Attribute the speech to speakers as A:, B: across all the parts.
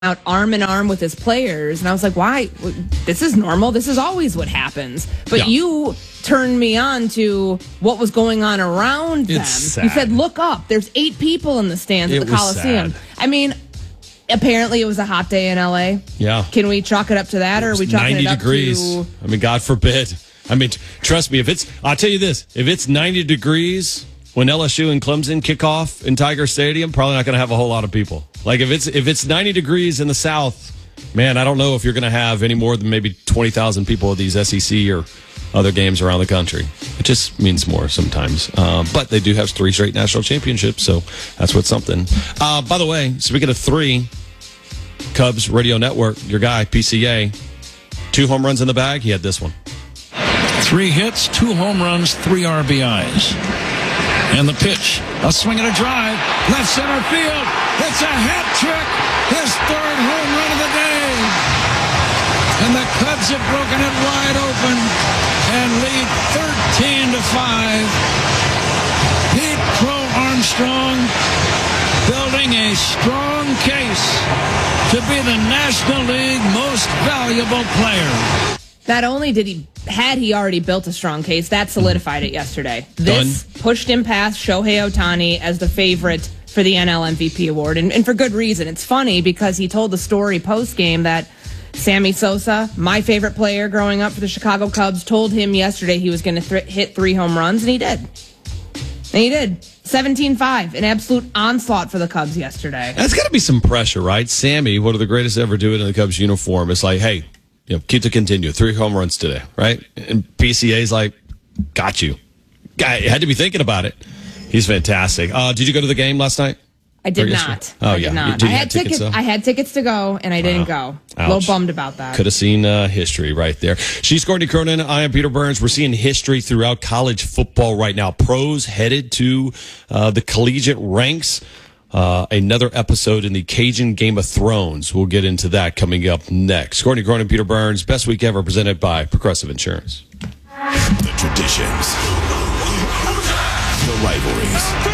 A: out arm in arm with his players. And I was like, why? This is normal. This is always what happens. But you turned me on to what was going on around them.
B: Sad.
A: You said, look up. There's 8 people in the stands at the Coliseum.
B: Sad.
A: I mean, apparently it was a hot day in L.A.
B: Yeah.
A: Can we chalk it up to that, or are we chalking
B: 90
A: it up
B: degrees.
A: to...
B: I mean, God forbid. I mean, trust me, I'll tell you this, if it's 90 degrees when LSU and Clemson kick off in Tiger Stadium, probably not going to have a whole lot of people. Like, if it's 90 degrees in the South, man, I don't know if you're going to have any more than maybe 20,000 people at these SEC or other games around the country. It just means more sometimes. But they do have 3 straight national championships, so that's what's something. By the way, speaking of 3, Cubs Radio Network, your guy, PCA, 2 home runs in the bag. He had this one.
C: 3 hits, 2 home runs, 3 RBIs. And the pitch, a swing and a drive, left center field. It's a hat trick, his 3rd home run of the day. And the Cubs have broken it wide open and lead 13-5. Pete Crow Armstrong building a strong case to be the National League most valuable player.
A: Not only had he already built a strong case, that solidified it yesterday. This pushed him past Shohei Ohtani as the favorite for the NL MVP award, and for good reason. It's funny because he told the story post-game that Sammy Sosa, my favorite player growing up for the Chicago Cubs, told him yesterday he was going to hit 3 home runs, and he did. And he did. 17-5, an absolute onslaught for the Cubs yesterday.
B: That's got to be some pressure, right? Sammy, one of the greatest to ever do it in the Cubs uniform, it's like, hey, keep to continue. 3 home runs today, right? And PCA's like, got you. Guy had to be thinking about it. He's fantastic. Did you go to the game last night?
A: I did not.
B: Oh,
A: I
B: yeah.
A: did not.
B: Did you
A: I
B: have
A: had
B: tickets,
A: tickets.
B: though?
A: I had tickets to go, and I didn't go. A little bummed about that.
B: Could have seen history right there. She's Courtney Cronin. I am Peter Burns. We're seeing history throughout college football right now. Pros headed to the collegiate ranks. Another episode in the Cajun Game of Thrones. We'll get into that coming up next. Courtney Cronin, Peter Burns. Best week ever, presented by Progressive Insurance.
D: The traditions. The rivalries.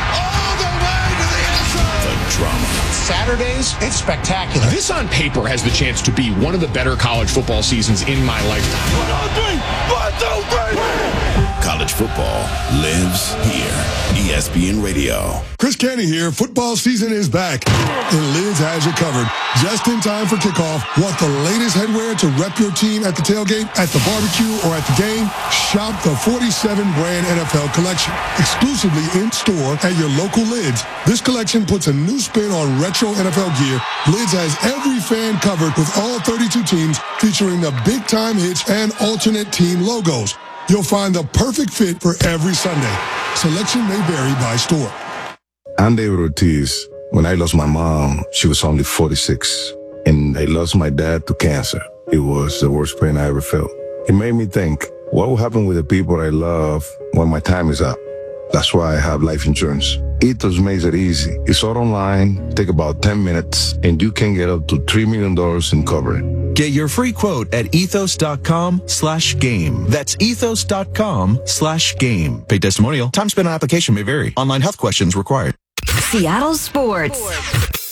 D: The drama.
E: Saturdays, it's spectacular.
F: This on paper has the chance to be one of the better college football seasons in my lifetime.
D: 1, 2, 3. College football lives here. ESPN Radio.
G: Chris Canty here. Football season is back, and Lids has you covered. Just in time for kickoff. Want the latest headwear to rep your team at the tailgate, at the barbecue, or at the game? Shop the 47-brand NFL collection, exclusively in-store at your local Lids. This collection puts a new spin on retro NFL gear. Lids has every fan covered with all 32 teams, featuring the big-time hits and alternate team logos. You'll find the perfect fit for every Sunday. Selection may vary by store.
H: I'm David Ortiz. When I lost my mom, she was only 46. And I lost my dad to cancer. It was the worst pain I ever felt. It made me think, what will happen with the people I love when my time is up? That's why I have life insurance. Ethos makes it easy. It's all online, take about 10 minutes, and you can get up to $3 million in coverage.
I: Get your free quote at ethos.com/game. That's ethos.com/game. Paid testimonial. Time spent on application may vary. Online health questions required.
J: Seattle Sports.